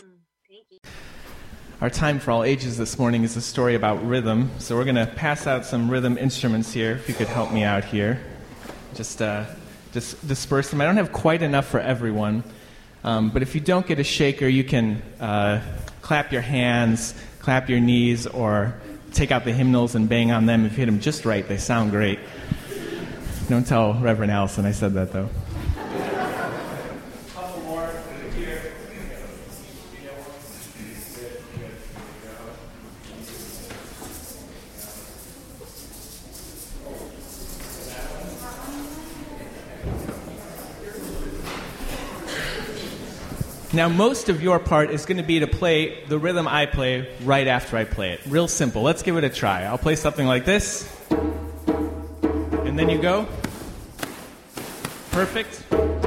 Thank you. Our time for all ages this morning is a story about rhythm. So we're going to pass out some rhythm instruments here. If you could help me out here. Just disperse them. I don't have quite enough for everyone. But if you don't get a shaker, you can clap your hands, clap your knees, or take out the hymnals and bang on them. If you hit them just right, they sound great. Don't tell Reverend Allison I said that, though. Now, most of your part is going to be to play the rhythm I play right after I play it. Real simple. Let's give it a try. I'll play something like this. And then you go. Perfect.